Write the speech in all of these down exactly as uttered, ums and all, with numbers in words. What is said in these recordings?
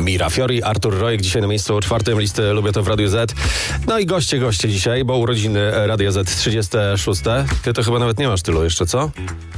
Mira Fiori, Artur Rojek dzisiaj na miejscu czwartym listy Lubię to w Radiu Z. No i goście, goście dzisiaj, bo urodziny Radia Z trzydzieste szóste. Ty to chyba nawet nie masz tylu jeszcze, co?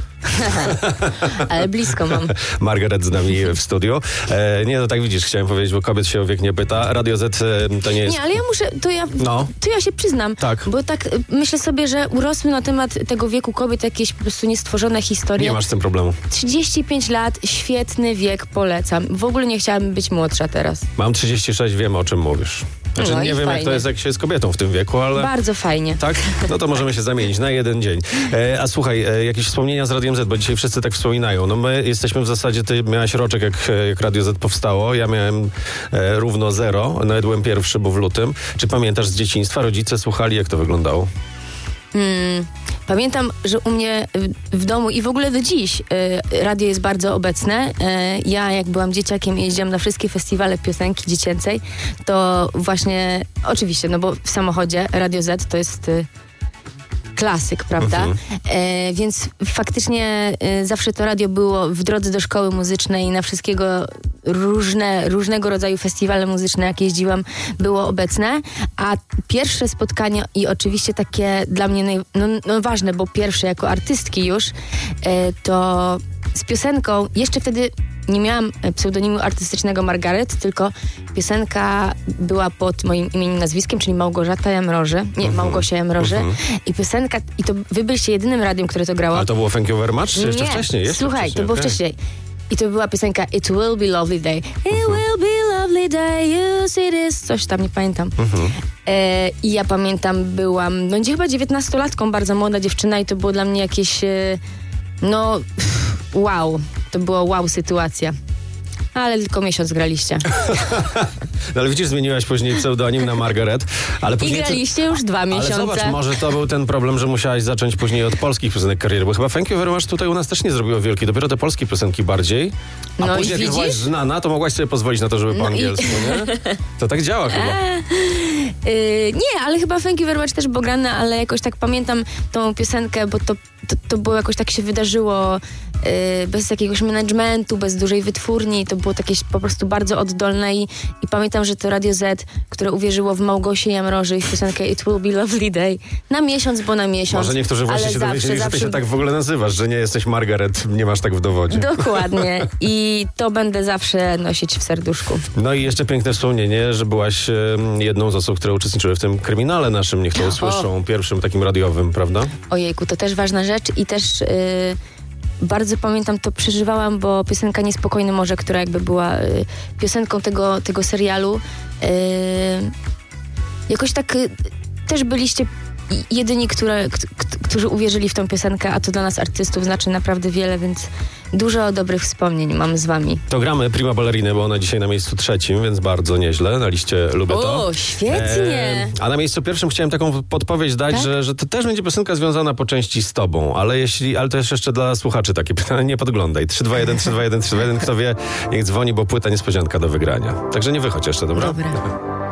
Ale blisko mam. Margaret z nami w studiu. E, nie, no tak widzisz, chciałem powiedzieć, bo kobiet się o wiek nie pyta. Radio Z e, to nie jest... Nie, ale ja muszę, to ja, no. to ja się przyznam. Tak. Bo tak myślę sobie, że urosły na temat tego wieku kobiet jakieś po prostu niestworzone historie. Nie masz z tym problemu. trzydzieści pięć lat, świetny wiek, polecam. W ogóle nie chciałabym być młodsza teraz. Mam trzydzieści sześć, wiem o czym mówisz. Znaczy No nie wiem fajnie. jak to jest, jak się jest kobietą w tym wieku, ale... Bardzo fajnie. Tak? No to możemy się zamienić na jeden dzień. E, a słuchaj, e, jakieś wspomnienia z Radiem Z, bo dzisiaj wszyscy tak wspominają. No my jesteśmy w zasadzie, ty miałaś roczek, jak, jak Radio Z powstało. Ja miałem e, równo zero. Nawet byłem pierwszy, bo w lutym. Czy pamiętasz z dzieciństwa? Rodzice słuchali, jak to wyglądało? Hmm. Pamiętam, że u mnie w, w domu i w ogóle do dziś y, radio jest bardzo obecne. Y, ja jak byłam dzieciakiem i jeździłam na wszystkie festiwale piosenki dziecięcej, to właśnie, oczywiście, no bo w samochodzie Radio Z to jest... Y, klasyk, prawda? Mhm. E, więc faktycznie e, zawsze to radio było w drodze do szkoły muzycznej, na wszystkiego różne, różnego rodzaju festiwale muzyczne, jak jeździłam, było obecne. A pierwsze spotkanie i oczywiście takie dla mnie naj, no, no ważne, bo pierwsze jako artystki już, e, to z piosenką, jeszcze wtedy nie miałam pseudonimu artystycznego Margaret, tylko piosenka była pod moim imieniem, nazwiskiem, czyli Małgorzata Jamroży. Nie, uh-huh. Małgosia Jamroży. Uh-huh. I piosenka, i to wy byliście jedynym radiem, które to grało. Ale to było Thank You Very Much? Czy jeszcze nie. wcześniej? Jeszcze Słuchaj, wcześniej, to było okay. wcześniej. I to była piosenka It Will Be Lovely Day. It uh-huh. will be lovely day, you see this. Coś tam, nie pamiętam. Uh-huh. E, I ja pamiętam, byłam, no chyba dziewiętnastolatką, bardzo młoda dziewczyna i to było dla mnie jakieś, e, no, wow. To była wow sytuacja. Ale tylko miesiąc graliście. No ale widzisz, zmieniłaś później pseudonim na Margaret. Ale później I graliście ty... już dwa miesiące. Ale zobacz, może to był ten problem, że musiałaś zacząć później od polskich piosenek kariery, bo chyba Thank You Very Much tutaj u nas też nie zrobiło wielkiej. Dopiero te polskie piosenki bardziej. A no później, jak byłaś znana, to mogłaś sobie pozwolić na to, żeby po no angielsku, i... nie? To tak działa chyba. A, yy, nie, ale chyba Thank You Very Much też było grane, ale jakoś tak pamiętam tą piosenkę, bo to, to, to było jakoś tak się wydarzyło yy, bez jakiegoś managementu, bez dużej wytwórni. To było takie po prostu bardzo oddolne i, i pamiętam, że to Radio Z, które uwierzyło w Małgosię Jamroży i w piosenkę It Will Be Lovely Day na miesiąc, bo na miesiąc. Może niektórzy właśnie się dowiedzieli, że ty się tak w ogóle nazywasz, że nie jesteś Margaret, nie masz tak w dowodzie. Dokładnie. I to będę zawsze nosić w serduszku. No i jeszcze piękne wspomnienie, że byłaś um, jedną z osób, które uczestniczyły w tym kryminale naszym, niech to usłyszą, pierwszym takim radiowym, prawda? Ojejku, to też ważna rzecz i też... Yy, bardzo pamiętam, to przeżywałam, bo piosenka Niespokojne Morze, która jakby była y, piosenką tego, tego serialu, y, jakoś tak y, też byliście jedyni, które, k- k- którzy uwierzyli w tą piosenkę, a to dla nas artystów znaczy naprawdę wiele, więc dużo dobrych wspomnień mam z wami. To gramy Prima Ballerinę, bo ona dzisiaj na miejscu trzecim, więc bardzo nieźle. Na liście Lubię to. O, świetnie! E, a na miejscu pierwszym chciałem taką podpowiedź dać, tak? że, że to też będzie piosenka związana po części z tobą, ale jeśli, ale to jest jeszcze dla słuchaczy takie pytanie, nie podglądaj. trzy dwa jeden, trzy dwa jeden, trzy dwa jeden, kto wie, niech dzwoni, bo płyta niespodzianka do wygrania. Także nie wychodź jeszcze, dobra? Dobra.